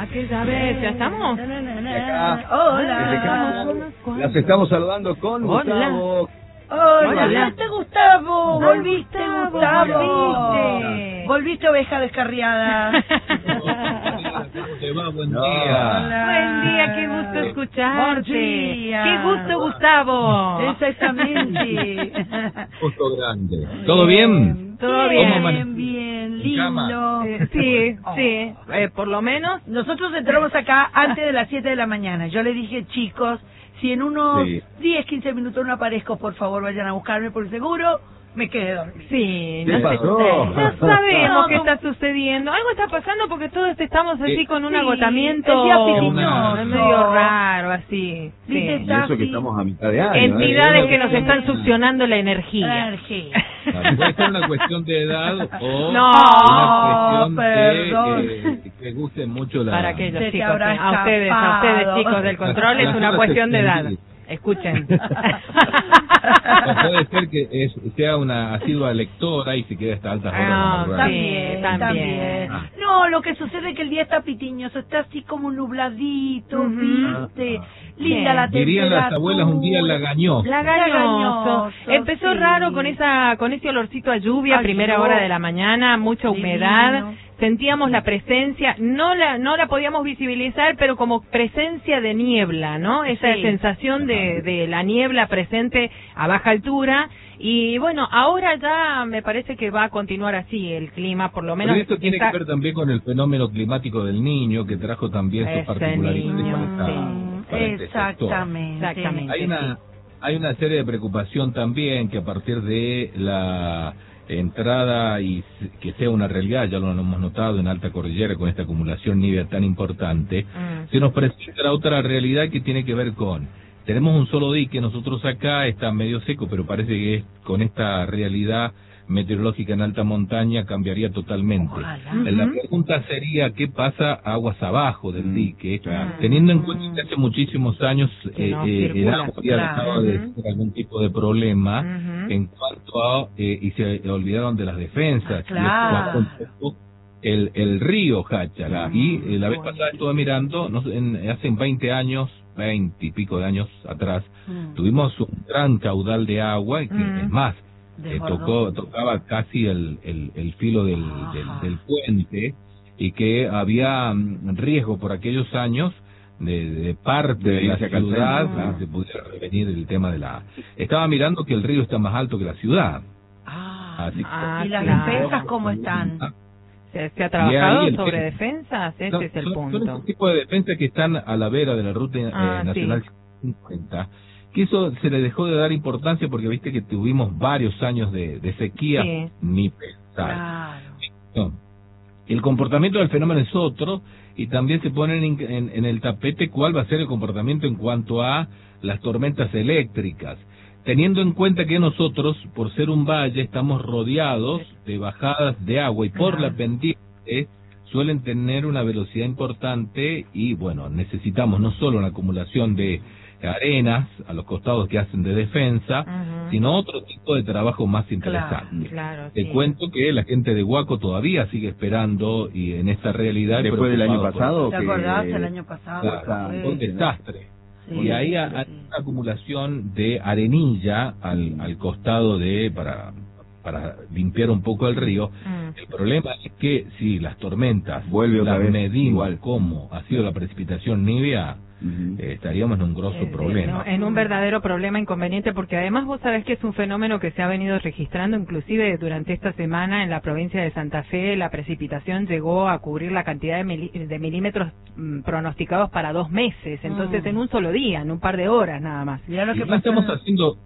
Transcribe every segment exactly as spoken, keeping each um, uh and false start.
aquella vez, ¿ya estamos? Acá. Hola. Las estamos saludando con Hola. Gustavo. Hola, Hola. volviste, Gustavo. Ah, Volviste, Gustavo, Gustavo. volviste. Volviste, oveja descarriada. ¿Cómo te va? Buen No. día. Hola. Buen día, qué gusto escucharte. Buen día. Qué gusto, Gustavo. Exactamente. Gusto grande. ¿Todo bien? Todo bien, ¿Cómo bien, amaneciste? bien, ¿En cama? lindo. Eh, Sí, sí, eh, por lo menos. Nosotros entramos acá antes de las siete de la mañana. Yo le dije, chicos, si en unos Sí. diez, quince minutos no aparezco, por favor vayan a buscarme, porque seguro me quedé dormida. Sí, ¿Qué no sé pasó? usted. No sabemos No, qué como- está sucediendo. Algo está pasando porque todos estamos así Sí. con un Sí, agotamiento el día pitiñoso. medio raro, así. Viste, Sí. Y eso que estamos a mitad de año. Entidades ¿eh? que nos están succionando la energía. Energía. Puede ser una cuestión de edad o No, una cuestión perdón. de que, que guste mucho la... Para aquellos Se te chicos, habrá a ustedes, a ustedes escapado. chicos del control, es Las una horas cuestión de edad. extendidas. Escuchen. O puede ser que es, sea una asidua lectora y se quede hasta altas horas. Ah, de madrugada. También, Sí, también, también. Ah. No, lo que sucede es que el día está pitiñoso, está así como nubladito, Ujú. ¿viste? Ah. Linda Sí. la Dirían las abuelas un día lagañoso. Lagañoso. Lagañoso, Empezó sí. raro con esa, con ese olorcito a lluvia, A primera lluvia. hora de la mañana, mucha Divino. humedad. Sentíamos la presencia, no la, no la podíamos visibilizar, pero como presencia de niebla, ¿no? Esa Sí. sensación de, de la niebla presente a baja altura. Y bueno, ahora ya me parece que va a continuar así el clima, por lo menos. Pero esto tiene está- que ver también con el fenómeno climático del niño, que trajo también sus Ese particularidades niño, para esta- sí. para este sector. Exactamente. Exactamente. Hay una, hay una serie de preocupación también que a partir de la entrada y s- que sea una realidad, ya lo hemos notado en alta cordillera con esta acumulación nieve tan importante, Mm. se nos presenta otra realidad que tiene que ver con, tenemos un solo dique, nosotros acá está medio seco, pero parece que es- con esta realidad meteorológica en alta montaña cambiaría totalmente. Ojalá. La Ujú. pregunta sería, ¿qué pasa aguas abajo del Mm, dique? claro. Teniendo en cuenta que hace muchísimos años Que eh, no eh, el circula, agua había claro. dejado de Ujú. ser algún tipo de problema Ujú. en cuanto a, eh, y se olvidaron de las defensas. Ah, claro. Y esto bajó un poco el, el río Háchala. Mm, y eh, la vez bueno. pasada estuve mirando, no sé, en, hace veinte años, veinte y pico de años atrás, Mm. tuvimos un gran caudal de agua, y que Mm. es más, eh, Desbordó. tocó, tocaba casi el, el, el filo del, del, Ajá. del puente, y que había mm, riesgo por aquellos años de, de parte De de la irse acá al ciudad, centro, claro. que se pudiera revenir el tema de la... Estaba mirando que el río está más alto que la ciudad. Ah, Así que- Ah, ¿y las claro. defensas cómo están? Ah, ¿Se, se ha Y trabajado ahí el sobre tema- defensas? Ese son- es el son- Son punto. esos tipos de defensas que están a la vera de la ruta eh, Ah, nacional sí. cincuenta, que eso se le dejó de dar importancia porque viste que tuvimos varios años de, de sequía, Sí. ni pensar. Claro. No. El comportamiento del fenómeno es otro, y también se pone en, en- en el tapete cuál va a ser el comportamiento en cuanto a las tormentas eléctricas, teniendo en cuenta que nosotros, por ser un valle, estamos rodeados de bajadas de agua, y por Ajá. la pendiente suelen tener una velocidad importante, y bueno, necesitamos no solo una acumulación de arenas a los costados que hacen de defensa, Ujú. sino otro tipo de trabajo más interesante. Claro, Te sí. cuento que la gente de Huaco todavía sigue esperando, y en esta realidad... Después del año preocupado por- pasado, ¿Te que- acordás el año pasado? Claro, Sí. fue un desastre. Sí, Y ahí sí, hay sí. una acumulación de arenilla al, al costado de para para limpiar un poco el río. Mm. El problema es que si las tormentas Vuelve otra las vez medimos igual. como ha sido la precipitación nibia, Ujú. eh, estaríamos en un grosso Eh, problema. En, en un verdadero problema inconveniente, porque además vos sabés que es un fenómeno que se ha venido registrando inclusive durante esta semana en la provincia de Santa Fe. La precipitación llegó a cubrir la cantidad de, mili- de milímetros mm, pronosticados para dos meses, entonces Mm. en un solo día, en un par de horas nada más. Mirá lo Y que no pasó. estamos en- haciendo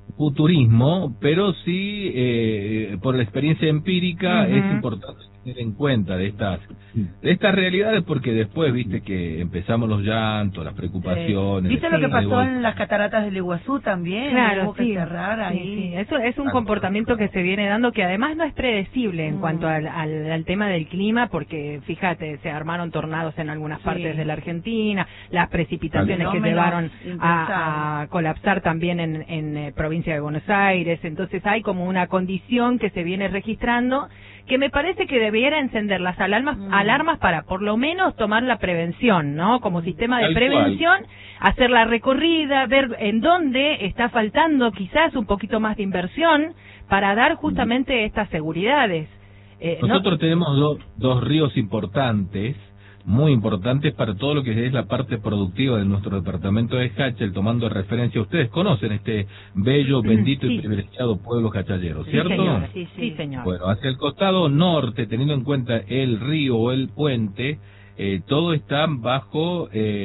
futurismo, pero sí, eh, por la experiencia empírica, Ujú. es importante tener en cuenta de estas de estas realidades, porque después, viste, que empezamos los llantos, las preocupaciones. ¿Viste lo que Sí. pasó en las cataratas del Iguazú también? Claro, Hubo que sí. cerrar Sí, ahí. sí. Eso es un Claro. comportamiento que se viene dando, que además no es predecible en Mm. cuanto al, al, al tema del clima, porque fíjate, se armaron tornados en algunas Sí. partes de la Argentina, las precipitaciones que Fenómenos llevaron impensables. a, a colapsar también en, en eh, provincia de Buenos Aires. Entonces hay como una condición que se viene registrando, que me parece que debiera encender las alarmas, Mm. alarmas para por lo menos tomar la prevención, ¿no? Como sistema de Tal prevención, hacer la recorrida, ver en dónde está faltando quizás un poquito más de inversión para dar justamente estas seguridades. Eh, Nosotros no... tenemos do, dos ríos importantes, muy importantes para todo lo que es la parte productiva de nuestro departamento de Hachal, tomando referencia, ustedes conocen este bello, bendito Sí. y privilegiado pueblo hachallero, Sí, ¿cierto? señor. Sí, sí. Sí, señor. Bueno, hacia el costado norte, teniendo en cuenta el río o el puente, eh, todo está bajo, eh,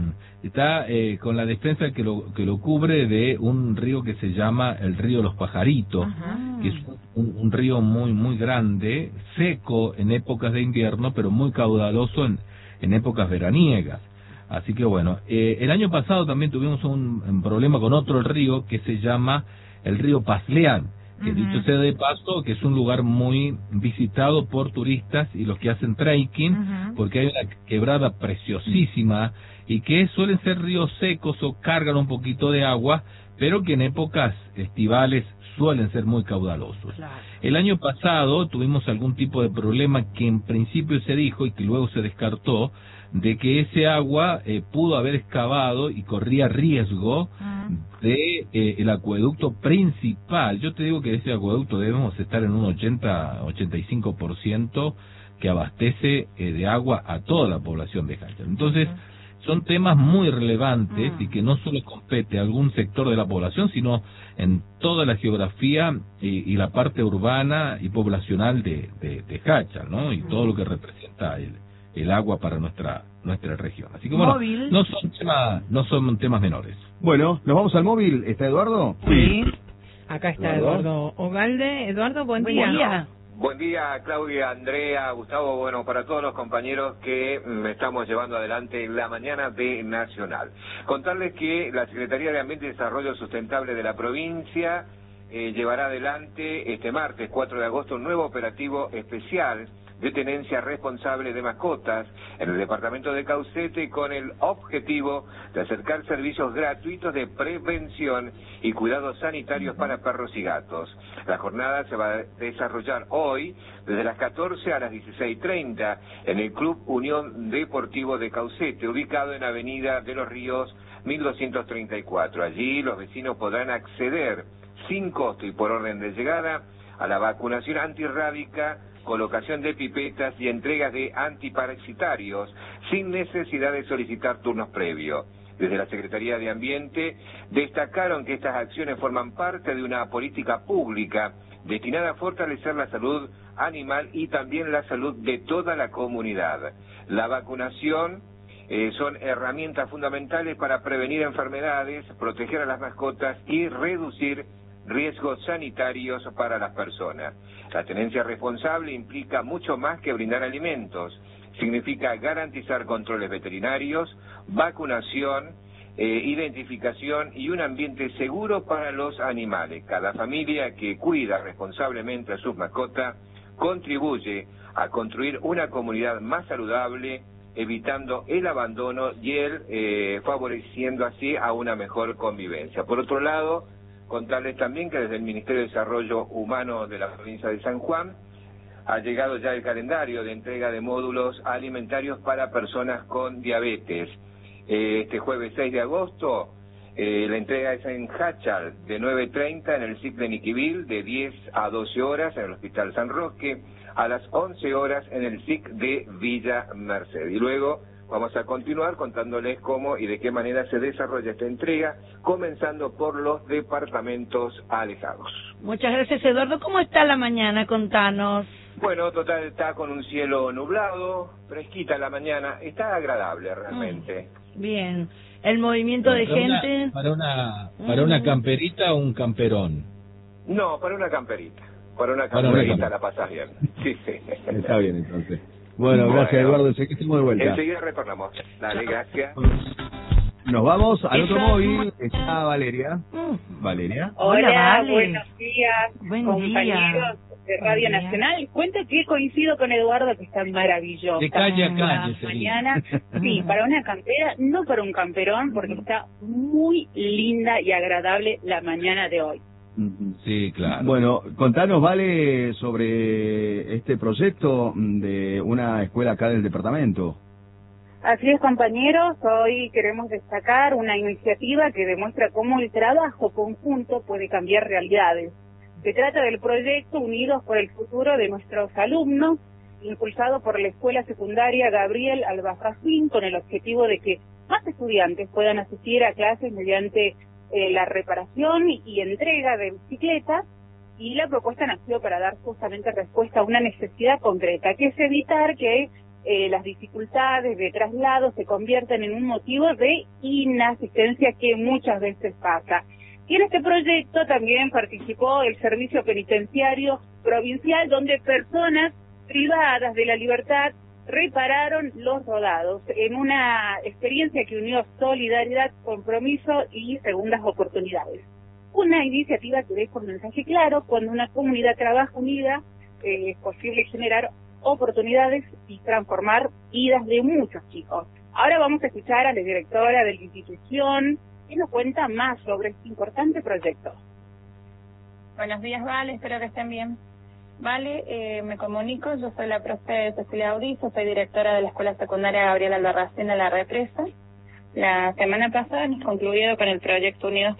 está eh, con la defensa que lo, que lo cubre de un río que se llama el río Los Pajaritos, Ajá. que es un, un río muy, muy grande, seco en épocas de invierno, pero muy caudaloso en, en épocas veraniegas. Así que bueno, eh, el año pasado también tuvimos un, un problema con otro río que se llama el río Pasleán, que Ujú. dicho sea de paso, que es un lugar muy visitado por turistas y los que hacen trekking, Ujú. porque hay una quebrada preciosísima y que suelen ser ríos secos o cargan un poquito de agua, pero que en épocas estivales suelen ser muy caudalosos. Claro. El año pasado tuvimos algún tipo de problema que en principio se dijo y que luego se descartó, de que ese agua eh, pudo haber excavado y corría riesgo Ujú. de eh, el acueducto principal. Yo te digo que ese acueducto debemos estar en un ochenta, ochenta y cinco por ciento que abastece eh, de agua a toda la población de Hachal. Entonces, son temas muy relevantes Mm. y que no solo compete a algún sector de la población, sino en toda la geografía y, y la parte urbana y poblacional de, de, de Hachal, ¿no? Y todo lo que representa el, el agua para nuestra nuestra región. Así que bueno, Móvil. no son temas, no son temas menores. Bueno, ¿nos vamos al móvil? ¿Está Eduardo? Sí. Acá está Eduardo. Eduardo Ogalde. Eduardo, buen Buen día. día. Buen día, Claudia, Andrea, Gustavo, bueno, para todos los compañeros que mm, estamos llevando adelante la mañana de Nacional. Contarles que la Secretaría de Ambiente y Desarrollo Sustentable de la provincia eh, llevará adelante este martes cuatro de agosto un nuevo operativo especial de tenencia responsable de mascotas en el departamento de Caucete con el objetivo de acercar servicios gratuitos de prevención y cuidados sanitarios para perros y gatos. La jornada se va a desarrollar hoy desde las catorce a las dieciséis treinta en el Club Unión Deportivo de Caucete, ubicado en Avenida de los Ríos mil doscientos treinta y cuatro. Allí los vecinos podrán acceder sin costo y por orden de llegada a la vacunación antirrábica, colocación de pipetas y entregas de antiparasitarios sin necesidad de solicitar turnos previos. Desde la Secretaría de Ambiente destacaron que estas acciones forman parte de una política pública destinada a fortalecer la salud animal y también la salud de toda la comunidad. La vacunación eh, son herramientas fundamentales para prevenir enfermedades, proteger a las mascotas y reducir riesgos sanitarios para las personas. La tenencia responsable implica mucho más que brindar alimentos. Significa garantizar controles veterinarios, vacunación, eh, identificación y un ambiente seguro para los animales. Cada familia que cuida responsablemente a sus mascotas contribuye a construir una comunidad más saludable, evitando el abandono y el eh, favoreciendo así a una mejor convivencia. Por otro lado, contarles también que desde el Ministerio de Desarrollo Humano de la provincia de San Juan ha llegado ya el calendario de entrega de módulos alimentarios para personas con diabetes. Eh, este jueves seis de agosto, eh, la entrega es en Hachal, de nueve treinta en el S I C de Niquivil, de diez a doce horas en el Hospital San Roque, a las once horas en el S I C de Villa Merced. Y luego vamos a continuar contándoles cómo y de qué manera se desarrolla esta entrega, comenzando por los departamentos alejados. Muchas gracias, Eduardo. ¿Cómo está la mañana? Contanos. Bueno, total, está con un cielo nublado, fresquita la mañana, está agradable realmente. Mm, bien. El movimiento de Para una- gente... para una para una Mm. camperita o un camperón. No, para una camperita, para una Para una camperita camperita. la pasas bien. Sí, sí. Está bien, entonces. Bueno, Bueno. gracias, Eduardo. Enseguida de vuelta. Enseguida retornamos. Dale, gracias. Nos vamos al otro Esa- móvil. Está Valeria. Mm. Valeria. Hola, Hola, Vale. buenos días, Buen compañeros día. de Radio Buen día. Nacional. Cuento que coincido con Eduardo, que está maravilloso. De calle a La calle, sería. mañana, sí, para una campera, no para un camperón, porque está muy linda y agradable la mañana de hoy. Ujú. Sí, claro. Bueno, contanos, Vale, sobre este proyecto de una escuela acá del departamento. Así es, compañeros, hoy queremos destacar una iniciativa que demuestra cómo el trabajo conjunto puede cambiar realidades. Se trata del proyecto Unidos por el Futuro de nuestros alumnos, impulsado por la Escuela Secundaria Gabriel Albajacín, con el objetivo de que más estudiantes puedan asistir a clases mediante eh, la reparación y, y entrega de bicicletas, y la propuesta nació para dar justamente respuesta a una necesidad concreta, que es evitar que eh, las dificultades de traslado se conviertan en un motivo de inasistencia que muchas veces pasa. Y en este proyecto también participó el Servicio Penitenciario Provincial, donde personas privadas de la libertad repararon los rodados, en una experiencia que unió solidaridad, compromiso y segundas oportunidades. Una iniciativa que deja un mensaje claro: cuando una comunidad trabaja unida, eh, es posible generar oportunidades y transformar vidas de muchos chicos. Ahora vamos a escuchar a la directora de la institución, que nos cuenta más sobre este importante proyecto. Buenos días, Vale, espero que estén bien. Vale, eh, me comunico, yo soy la profe Cecilia Aurizo, soy directora de la Escuela Secundaria Gabriel Albarracín de La Represa. La semana pasada hemos concluido con el proyecto Unidos